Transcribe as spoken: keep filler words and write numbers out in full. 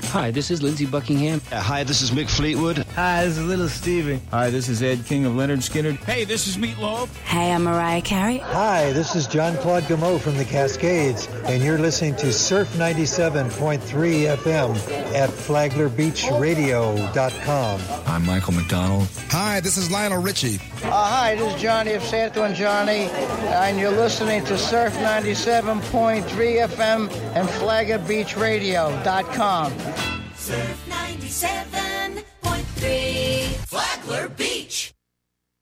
Hi, this is Lindsey Buckingham. Uh, hi, this is Mick Fleetwood. Hi, this is Little Stevie. Hi, this is Ed King of Leonard Skinner. Hey, this is Meatloaf. Hey, I'm Mariah Carey. Hi, this is John Claude Gameau from the Cascades, and you're listening to Surf ninety-seven point three F M at Flagler Beach Radio dot com. I'm Michael McDonald. Hi, this is Lionel Richie. Uh, hi, this is Johnny of Santo and Johnny, and you're listening to Surf ninety-seven point three F M and Flagler Beach Radio dot com. Surf ninety-seven.